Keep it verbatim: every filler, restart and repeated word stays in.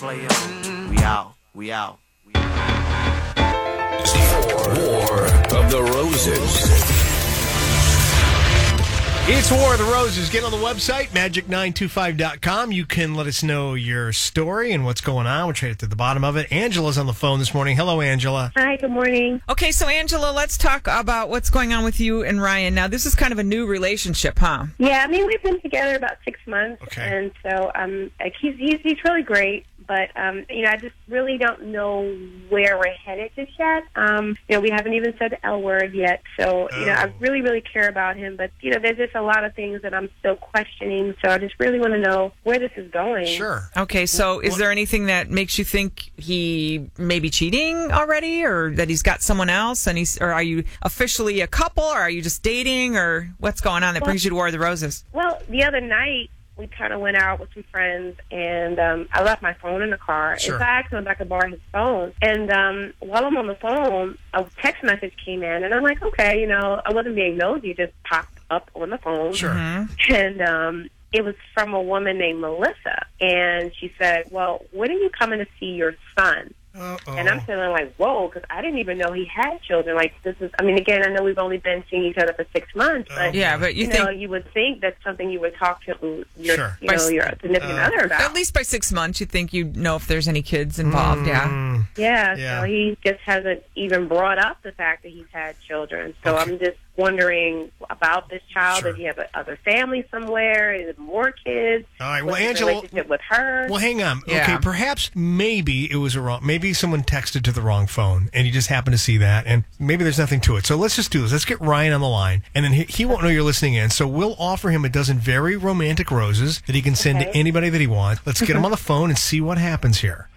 Slayer. We out. We out. War of the Roses. It's War of the Roses. Get on the website, magic nine two five dot com. You can let us know your story and what's going on. We'll try to get to the bottom of it. Angela's on the phone this morning. Hello, Angela. Hi, good morning. Okay, so Angela, let's talk about what's going on with you and Ryan. Now, this is kind of a new relationship, huh? Yeah, I mean, we've been together about six months. Okay. And so um, like he's, he's, he's really great. But, um, you know, I just really don't know where we're headed just yet. Um, you know, we haven't even said the L word yet. So, you know, I really, really care about him. But, you know, there's just a lot of things that I'm still questioning. So I just really want to know where this is going. Sure. Okay, so is there anything that makes you think he may be cheating already, or that he's got someone else? And he's, or are you officially a couple, or are you just dating, or what's going on that Well, brings you to War of the Roses? Well, the other night, we kind of went out with some friends, and um, I left my phone in the car. Sure. And so I asked him if I could borrow his phone. And um, while I'm on the phone, a text message came in, and I'm like, okay, you know, I wasn't being nosy, it just popped up on the phone. Sure. Mm-hmm. And um, it was from a woman named Melissa. And she said, well, when are you coming to see your son? Uh-oh. And I'm feeling like, whoa, because I didn't even know he had children. Like, this is, I mean, again, I know we've only been seeing each other for six months, but, Yeah, but you you, think... know, you would think that's something you would talk to your, Sure. you know, your significant Uh, other about. At least by six months, you think you'd know if there's any kids involved, yeah. Mm, Yeah, Yeah. so he just hasn't even brought up the fact that he's had children. So Okay. I'm just wondering about this child. Sure. Does he have a other family somewhere? Is it more kids? All right, well, What's his Angela- relationship with her? Well, hang on. Yeah. Okay, perhaps maybe it was a wrong. Maybe someone texted to the wrong phone, and you just happened to see that, and maybe there's nothing to it. So let's just do this. Let's get Ryan on the line, and then he, he won't know you're listening in. So we'll offer him a dozen very romantic roses that he can send to Okay. anybody that he wants. Let's get him on the phone and see what happens here.